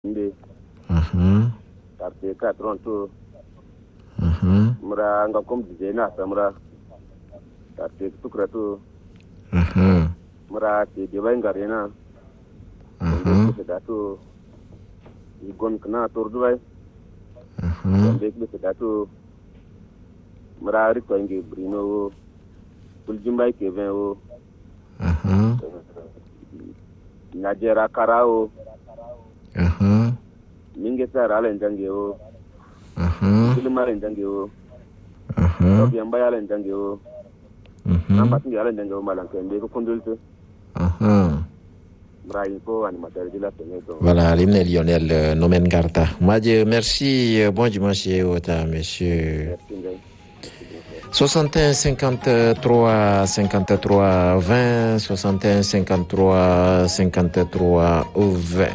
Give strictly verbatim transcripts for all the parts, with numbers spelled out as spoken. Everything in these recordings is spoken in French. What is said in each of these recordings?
Inde. Mhm. Tarte ka Toronto. Mhm. Mura nga kom dizena samura. Tarte tukratu. Mhm. Mura te dewa ngarena. Mhm. Ke datu. Igon kena torduai. Mhm. Ndek be datu. Mura ri ko ngi brino. Buljimbai Kevin o. Mhm. Najera karao. Mhm. Minge sara ala njange o. Mhm. Filma ala njange o. Mhm. Tobi amba ala njange o. Mhm. Namba tingi ala njange o malanke ndeko kondulte. Mhm. Mura info animateur de la semaine. Voilà, l'hymne Lionel euh, Nomen Garta. Madje, merci. euh, Bon dimanche, Ota, monsieur. Merci. soixante et un cinquante-trois cinquante-trois vingt soixante et un cinquante-trois cinquante-trois vingt.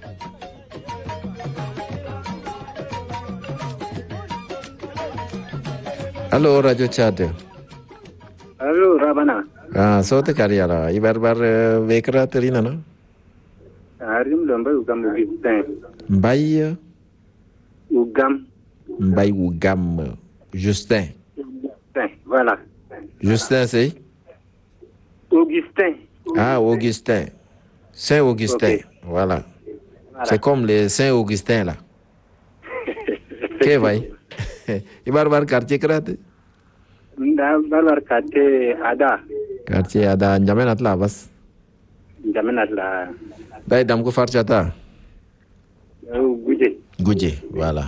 Allô Radio Tchad. Allô Rabana. Ah, sauti kariala. Ibar bar vekra terina no. Arim lomba ugam Augustin. Mbay Ugam. Mbay Ugam Justin. Augustin, voilà. Justin c'est Augustin. Ah, Augustin. Saint-Augustin. Okay. Voilà. Voilà. C'est comme les Saint-Augustin là. Qu'est-ce que Ibar bar quartier krate. Nda barbar kate ada. Quartier ada njamen atla bas. Jamana la Dai dam ko farchata. guje. Guje, voilà.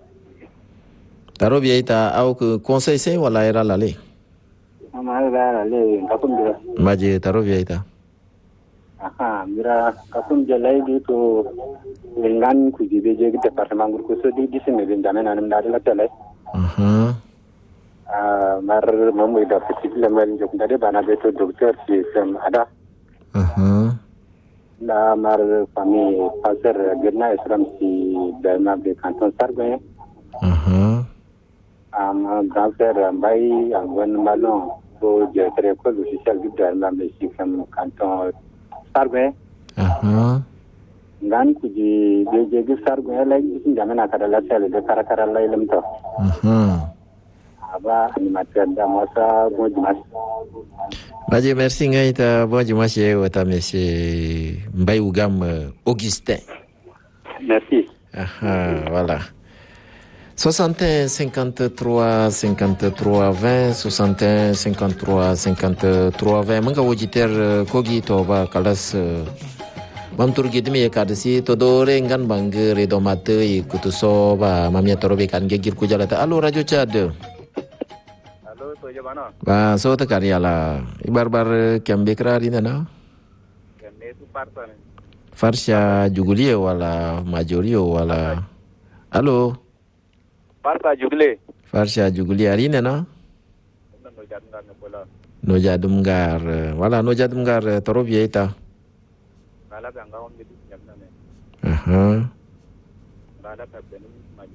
Taro biaita au que conseil c'est wala era lale. Ama la le kapun de. Maje taro biaita. Aha, mira kapun de lai di to ngan ku jibe je departement gur ko so di di sene den jamana nam dal la tele. Mhm. Ah mar mamu da petit le mal jok ndade bana be to docteur ci sem ada. Mhm. La mar famille passer gerna islam si dama de canton sargue Mhm. am grand-père mbay angon malon to je très ko officiel du dama de si kam canton sargue Mhm. ngan ku ji de je gi sargue la ci jamana kada la sele de karakara la ilam to Mhm. aba animateur da mosa bon dimanche. Maje merci ngaita bon dimanche wata monsieur Mbay Ugam euh, Augustin. Merci. Ah, voilà. soixante et un cinquante-trois cinquante-trois vingt soixante et un cinquante-trois cinquante-trois vingt manga wojiter uh, kogi to ba kalas uh, mam tur gidmi e kadasi to dore ngan bang redo mate ikutu so ba mamia torobe kan gegir ku jalata. Allo Radio Tchad. Halo, to jabana. Ba so ta kariala ibar bar kembe krari na Kene tu partan. farsha jugulie wala majorio wala. Allo Parta jugle. farsha jugulie arina na No jadnga ne bola. no jadum gar wala no jadum gar toro bieta. Kala ganga on gitu jamna ne. Aha. Kala ka benu maju.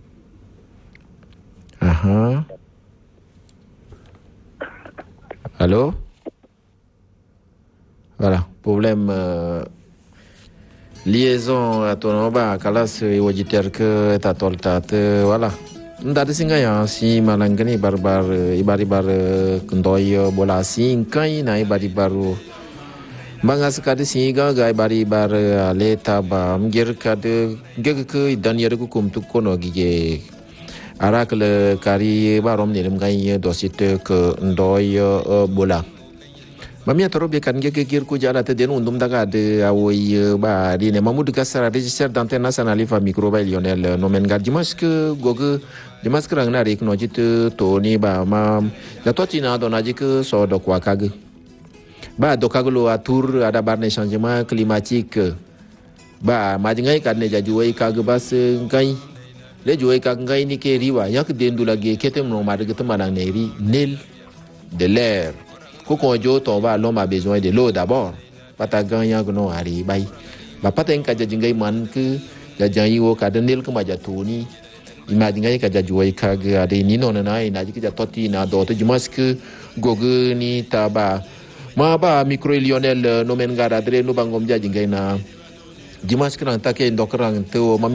Aha. Allô? Voilà, problème euh, liaison à ton oba kalas wajiter ke tatoltat voilà. Ndade singa ya si malangani barbar ibari bar kendoy bola sing kai na ibari baru banga sekade singa ga ibari bar leta ba mgir kade gege ke dan yere ku kum tu kono gige arak le kari barom ni dem gai dosit ke ndoy bola. Mamia torobe kan gege gir ku jala te den undum daga de awoy ba di ne mamud kasara register d'antenne nationale fa micro ba Lionel Nomen Gar dimanche que goge dimanche krang na rek no jit to ni ba mam la totina do na jik so do kwa kag ba do kaglo atur ada bar ne changement climatique ba majngai kan ne jajuai kag bas ngai le juai kag ngai ni ke riwa yak dendu lagi ketem no mar get manang ne ri nil de l'air. Quand on va, l'homme a besoin de l'eau d'abord. Patagan yang no hari bai. Bapa teng kaja jingai man ke jajangi wo kada nil ke maja tuni. Imajingai kaja juai kaga ada ini no na ina jika toti na do to jumas ke goge ni taba. Ma ba micro Lionel Nomen Gar adre no bangom ja jingai na dimanche kan take ndokrang to